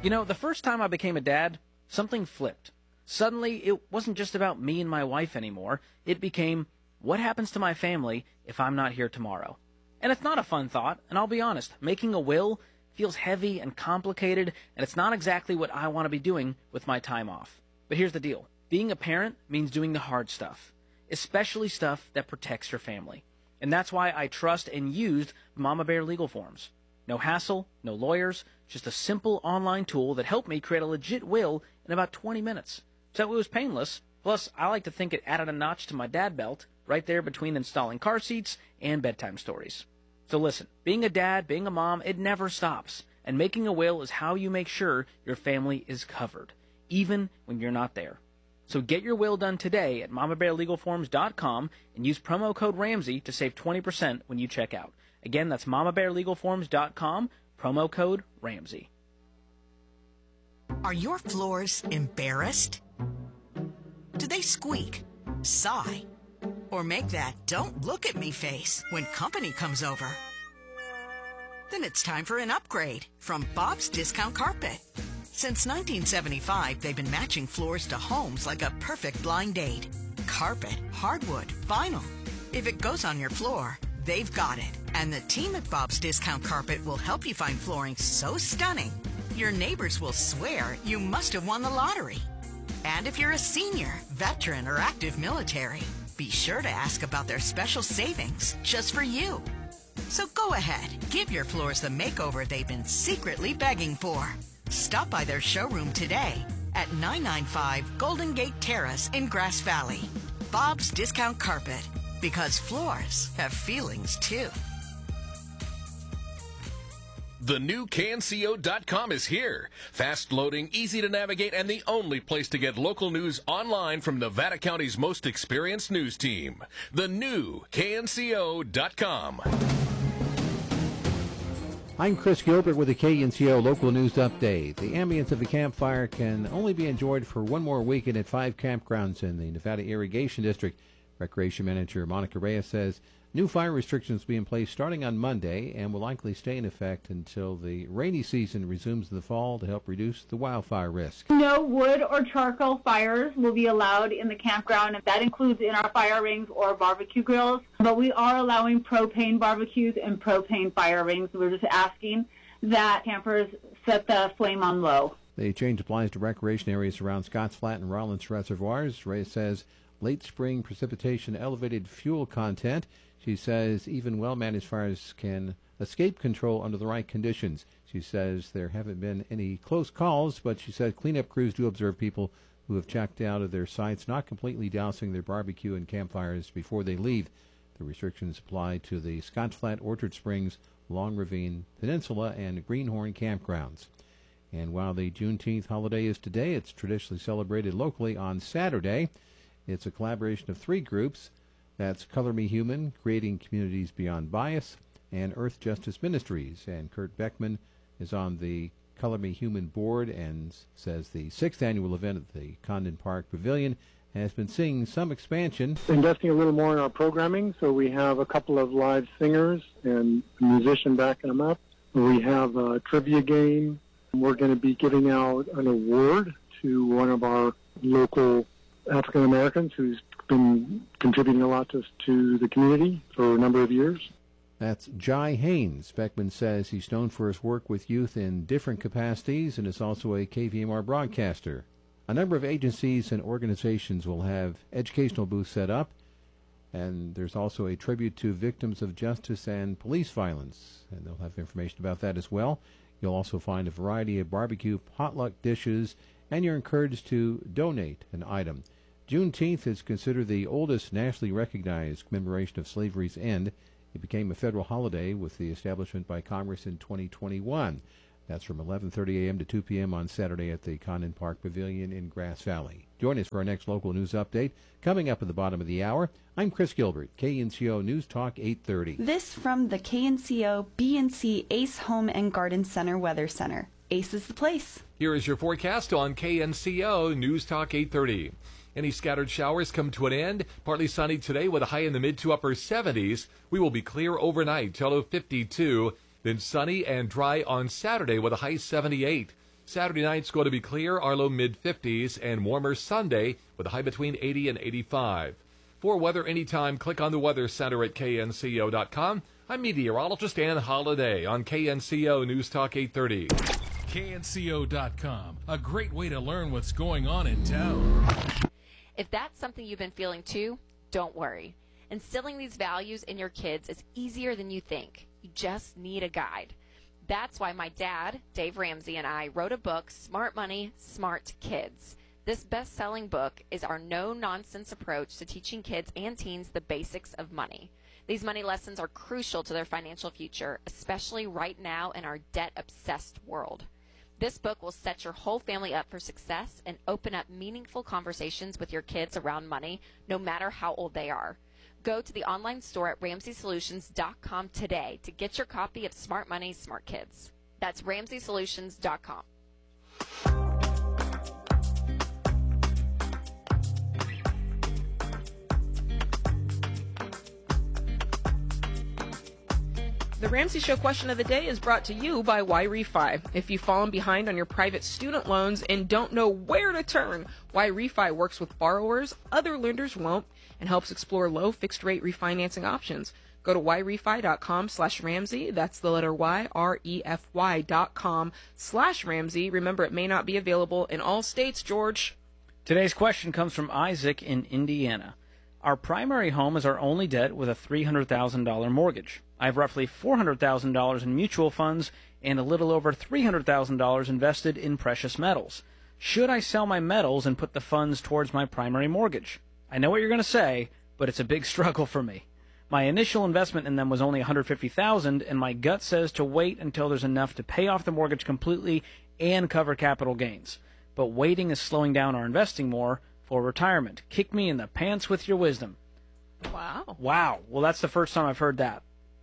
You know, the first time I became a dad, something flipped. Suddenly, it wasn't just about me and my wife anymore. It became, what happens to my family if I'm not here tomorrow? And it's not a fun thought, and I'll be honest, making a will feels heavy and complicated, and it's not exactly what I want to be doing with my time off. But here's the deal. Being a parent means doing the hard stuff, especially stuff that protects your family. And that's why I trust and used Mama Bear Legal Forms. No hassle, no lawyers, just a simple online tool that helped me create a legit will in about 20 minutes. So it was painless. Plus, I like to think it added a notch to my dad belt, right there between installing car seats and bedtime stories. So listen, being a dad, being a mom, it never stops. And making a will is how you make sure your family is covered, even when you're not there. So get your will done today at mamabearlegalforms.com and use promo code Ramsey to save 20% when you check out. Again, that's mamabearlegalforms.com, promo code Ramsey. Are your floors embarrassed? Do they squeak, sigh, or make that "don't look at me" face when company comes over? Then it's time for an upgrade from Bob's Discount Carpet. Since 1975, they've been matching floors to homes like a perfect blind date. Carpet, hardwood, vinyl. If it goes on your floor, they've got it. And the team at Bob's Discount Carpet will help you find flooring so stunning, your neighbors will swear you must have won the lottery. And if you're a senior, veteran, or active military, be sure to ask about their special savings just for you. So go ahead, give your floors the makeover they've been secretly begging for. Stop by their showroom today at 995 Golden Gate Terrace in Grass Valley. Bob's Discount Carpet, because floors have feelings too. The new KNCO.com is here. Fast loading, easy to navigate, and the only place to get local news online from Nevada County's most experienced news team. The new KNCO.com. I'm Chris Gilbert with the KNCO Local News Update. The ambience of the campfire can only be enjoyed for one more weekend at 5 campgrounds in the Nevada Irrigation District. Recreation Manager Monica Reyes says new fire restrictions will be in place starting on Monday and will likely stay in effect until the rainy season resumes in the fall to help reduce the wildfire risk. No wood or charcoal fires will be allowed in the campground. That includes in our fire rings or barbecue grills. But we are allowing propane barbecues and propane fire rings. We're just asking that campers set the flame on low. The change applies to recreation areas around Scotts Flat and Rollins reservoirs. Reyes says late spring precipitation elevated fuel content. She says even well-managed fires can escape control under the right conditions. She says there haven't been any close calls, but she said cleanup crews do observe people who have checked out of their sites, not completely dousing their barbecue and campfires before they leave. The restrictions apply to the Scotts Flat, Orchard Springs, Long Ravine, Peninsula, and Greenhorn campgrounds. And while the Juneteenth holiday is today, it's traditionally celebrated locally on Saturday. It's a collaboration of 3 groups. That's Color Me Human, Creating Communities Beyond Bias, and Earth Justice Ministries. And Kurt Beckman is on the Color Me Human board and says the 6th annual event at the Condon Park Pavilion has been seeing some expansion. Investing a little more in our programming, so we have a couple of live singers and a musician backing them up. We have a trivia game. We're going to be giving out an award to one of our local African Americans who's been contributing a lot to the community for a number of years. That's Jai Haynes. Beckman says he's known for his work with youth in different capacities and is also a KVMR broadcaster. A number of agencies and organizations will have educational booths set up, and there's also a tribute to victims of justice and police violence, and they'll have information about that as well. You'll also find a variety of barbecue potluck dishes, and you're encouraged to donate an item. Juneteenth is considered the oldest nationally recognized commemoration of slavery's end. It became a federal holiday with the establishment by Congress in 2021. That's from 11:30 a.m. to 2 p.m. on Saturday at the Condon Park Pavilion in Grass Valley. Join us for our next local news update. Coming up at the bottom of the hour, I'm Chris Gilbert, KNCO News Talk 830. This from the KNCO BNC Ace Home and Garden Center Weather Center. Ace is the place. Here is your forecast on KNCO News Talk 830. Any scattered showers come to an end. Partly sunny today with a high in the mid to upper 70s. We will be clear overnight till 52. Then sunny and dry on Saturday with a high 78. Saturday night's going to be clear, our low mid-50s, and warmer Sunday with a high between 80 and 85. For weather anytime, click on the Weather Center at knco.com. I'm meteorologist Ann Holliday on KNCO News Talk 830. KNCO.com, a great way to learn what's going on in town. If that's something you've been feeling too, don't worry. Instilling these values in your kids is easier than you think. You just need a guide. That's why my dad, Dave Ramsey, and I wrote a book, Smart Money, Smart Kids. This best-selling book is our no-nonsense approach to teaching kids and teens the basics of money. These money lessons are crucial to their financial future, especially right now in our debt-obsessed world. This book will set your whole family up for success and open up meaningful conversations with your kids around money, no matter how old they are. Go to the online store at RamseySolutions.com today to get your copy of Smart Money, Smart Kids. That's RamseySolutions.com. The Ramsey Show question of the day is brought to you by YRefi. If you've fallen behind on your private student loans and don't know where to turn, YRefi works with borrowers other lenders won't and helps explore low fixed rate refinancing options. Go to yrefi.com/Ramsey. That's the letter Y, REFY.com/Ramsey. Remember, it may not be available in all states, George. Today's question comes from Isaac in Indiana. Our primary home is our only debt with a $300,000 mortgage. I have roughly $400,000 in mutual funds and a little over $300,000 invested in precious metals. Should I sell my metals and put the funds towards my primary mortgage? I know what you're going to say, but it's a big struggle for me. My initial investment in them was only $150,000, and my gut says to wait until there's enough to pay off the mortgage completely and cover capital gains. But waiting is slowing down our investing more for retirement. Kick me in the pants with your wisdom. Wow. Wow. Well, that's the first time I've heard that.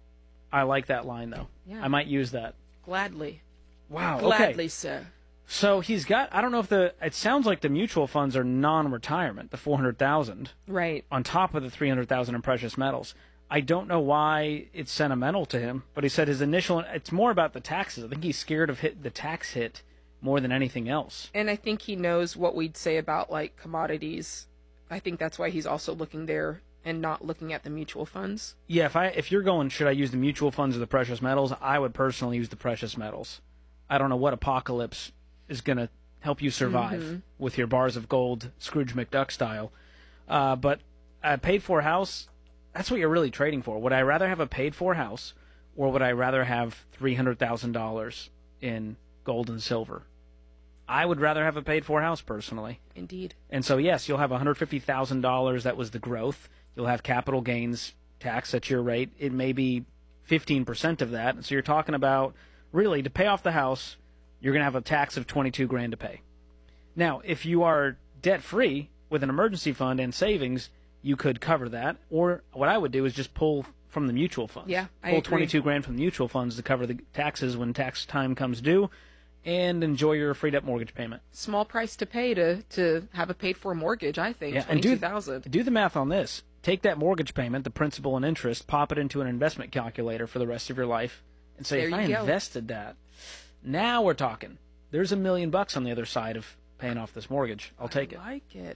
I like that line, though. Yeah. I might use that. Gladly. Wow. Gladly, okay. sir. So he's got, I don't know if it sounds like the mutual funds are non-retirement, the $400,000. Right. On top of the $300,000 in precious metals. I don't know why it's sentimental to him, but he said his initial, it's more about the taxes. I think he's scared of the tax hit more than anything else. And I think he knows what we'd say about, like, commodities. I think that's why he's also looking there and not looking at the mutual funds. Yeah, if you're going, should I use the mutual funds or the precious metals, I would personally use the precious metals. I don't know what apocalypse is going to help you survive with your bars of gold, Scrooge McDuck style. But a paid-for house, that's what you're really trading for. Would I rather have a paid-for house, or would I rather have $300,000 in gold and silver? I would rather have a paid-for house, personally. Indeed. And so, yes, you'll have $150,000. That was the growth. You'll have capital gains tax at your rate. It may be 15% of that. And so you're talking about, really, to pay off the house, you're going to have a tax of $22,000 to pay. Now, if you are debt-free with an emergency fund and savings, you could cover that. Or what I would do is just pull from the mutual funds. Yeah, I pull agree. $22,000 from the mutual funds to cover the taxes when tax time comes due, and enjoy your freed-up mortgage payment. Small price to pay to have a paid-for mortgage, I think. Yeah, and $22,000. do the math on this. Take that mortgage payment, the principal and interest, pop it into an investment calculator for the rest of your life, and say, There if I you go. invested that, now we're talking. There's $1 million on the other side of paying off this mortgage. I'll take it. I like it.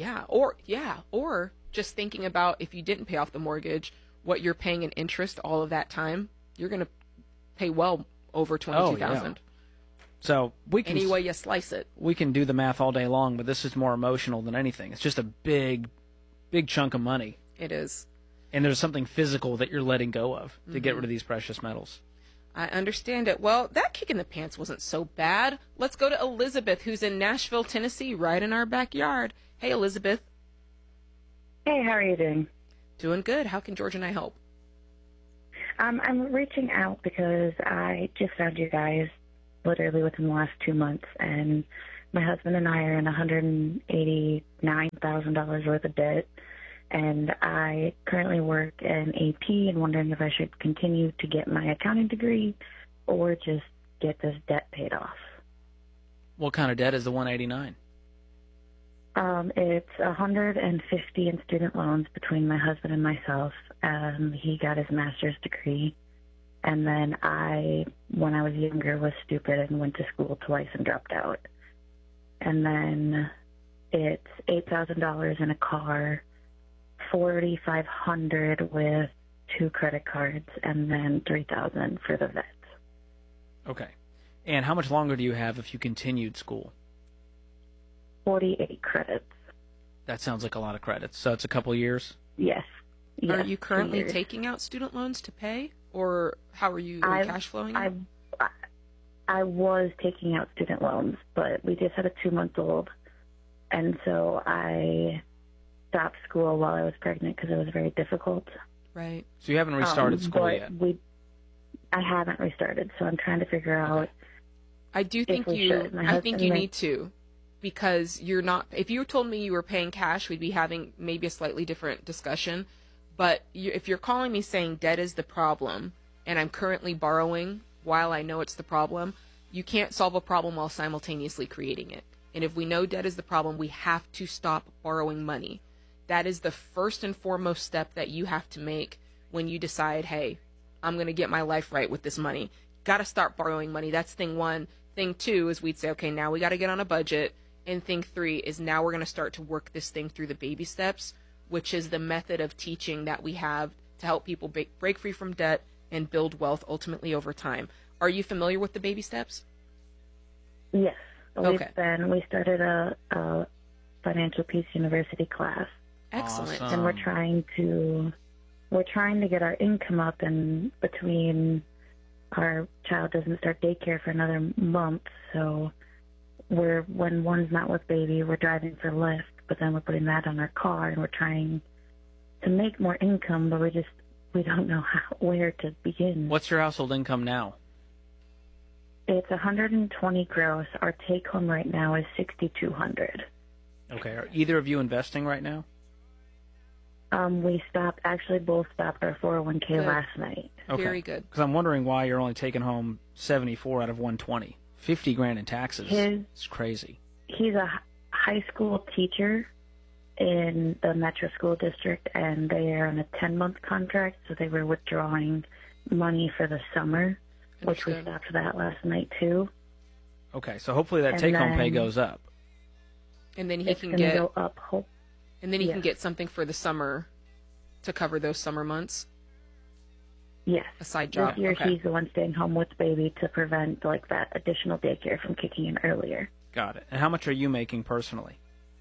Or just thinking about if you didn't pay off the mortgage, what you're paying in interest all of that time, you're going to pay well over $22,000. So we can, any way you slice it. We can do the math all day long, but this is more emotional than anything. It's just a big chunk of money. It is. And there's something physical that you're letting go of to get rid of these precious metals. I understand it. Well, that kick in the pants wasn't so bad. Let's go to Elizabeth, who's in Nashville, Tennessee, right in our backyard. Hey, Elizabeth. Hey, how are you doing? Doing good. How can George and I help? I'm reaching out because I just found you guys literally within the last 2 months, and my husband and I are in $189,000 worth of debt, and I currently work in AP and wondering if I should continue to get my accounting degree or just get this debt paid off. What kind of debt is the 189? It's $150 in student loans between my husband and myself. He got his master's degree, And then when I was younger, was stupid and went to school twice and dropped out. And then it's $8,000 in a car, $4,500 with 2 credit cards, and then $3,000 for the vet. Okay. And how much longer do you have if you continued school? 48 credits. That sounds like a lot of credits. So it's a couple years? Yes. Are you currently taking out student loans to pay, or how are you cash flowing? I was taking out student loans, but we just had a 2-month-old, and so I stopped school while I was pregnant because it was very difficult. Right. So you haven't restarted school yet? I haven't restarted, so I'm trying to figure out. I do think I think you need to, because you're not. If you told me you were paying cash, we'd be having maybe a slightly different discussion. But if you're calling me saying debt is the problem, and I'm currently borrowing while I know it's the problem, you can't solve a problem while simultaneously creating it. And if we know debt is the problem, we have to stop borrowing money. That is the first and foremost step that you have to make when you decide, hey, I'm going to get my life right with this money. Got to start borrowing money. That's thing 1. Thing 2 is we'd say, okay, now we got to get on a budget. And thing 3 is now we're going to start to work this thing through the baby steps, which is the method of teaching that we have to help people break free from debt and build wealth ultimately over time. Are you familiar with the baby steps? Yes. Okay. We started a Financial Peace University class. Excellent. Awesome. And we're trying to get our income up, and between our child doesn't start daycare for another month, so when one's not with baby, we're driving for Lyft, but then we're putting that on our car, and we're trying to make more income, but we don't know where to begin. What's your household income now? It's 120 gross. Our take home right now is 6,200. Okay. Are either of you investing right now? We both stopped our 401k Good. last night. Okay. Very good. Because I'm wondering why you're only taking home 74 out of 120. 50 grand in taxes. It's crazy. He's a high school teacher in the Metro School District, and they are on a 10-month contract, so they were withdrawing money for the summer, which we stopped that last night too. Okay, so hopefully that take-home pay goes up. And then he can go up. And then he can get something for the summer to cover those summer months. Yes. A side job. This year he's the one staying home with baby to prevent that additional daycare from kicking in earlier. Got it. And how much are you making personally?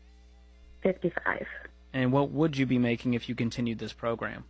55. And what would you be making if you continued this program?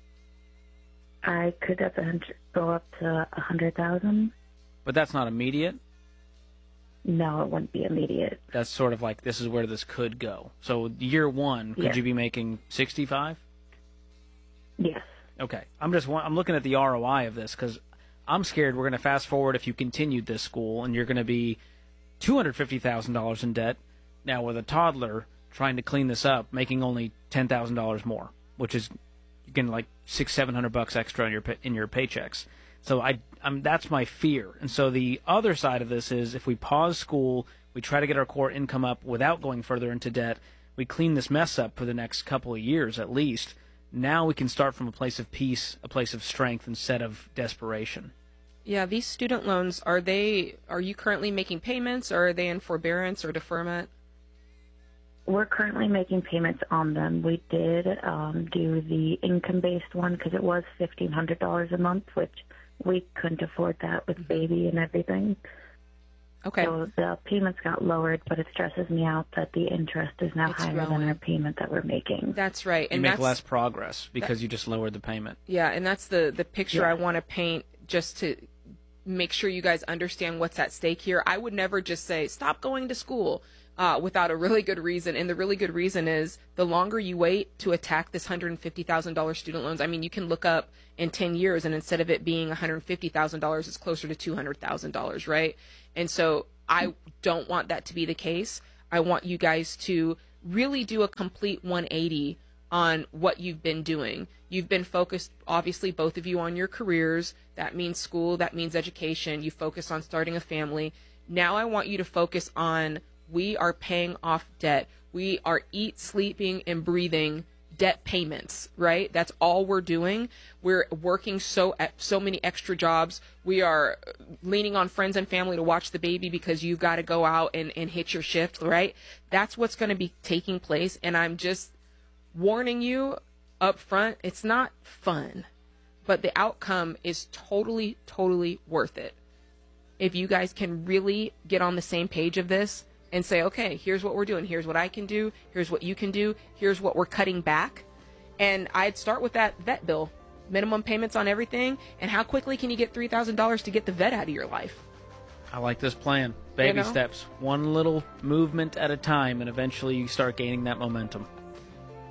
I could go up to 100,000. But that's not immediate? No, it wouldn't be immediate. That's sort of like, this is where this could go. So year 1, could you be making 65? Yes. Okay. I'm looking at the ROI of this because I'm scared we're going to fast forward if you continued this school and you're going to be $250,000 in debt now with a toddler trying to clean this up, making only $10,000 more, which is getting like $600-700 extra in your paychecks. So that's my fear. And so the other side of this is if we pause school, we try to get our core income up without going further into debt, we clean this mess up for the next couple of years at least. Now we can start from a place of peace, a place of strength instead of desperation. Yeah, these student loans, are you currently making payments, or are they in forbearance or deferment? We're currently making payments on them. We did do the income-based one because it was $1,500 a month, which we couldn't afford that with baby and everything. Okay. So the payments got lowered, but it stresses me out that the interest is now higher than our payment that we're making. That's right. And you make less progress because you just lowered the payment. Yeah, and that's the picture I want to paint just to make sure you guys understand what's at stake here. I would never just say, stop going to school without a really good reason. And the really good reason is the longer you wait to attack this $150,000 student loans, I mean, you can look up in 10 years and instead of it being $150,000, it's closer to $200,000, right? And so I don't want that to be the case. I want you guys to really do a complete 180 on what you've been doing. You've been focused, obviously, both of you on your careers. That means school, that means education. You focus on starting a family. Now I want you to focus on we are paying off debt. We are eat, sleeping, and breathing debt payments, right? That's all we're doing. We're working so many extra jobs. We are leaning on friends and family to watch the baby because you've got to go out and hit your shift, right? That's what's going to be taking place. And I'm just warning you up front, it's not fun, but the outcome is totally, totally worth it. If you guys can really get on the same page of this and say, okay, here's what we're doing. Here's what I can do. Here's what you can do. Here's what we're cutting back. And I'd start with that vet bill, minimum payments on everything. And how quickly can you get $3,000 to get the vet out of your life? I like this plan. Baby steps, one little movement at a time, and eventually you start gaining that momentum.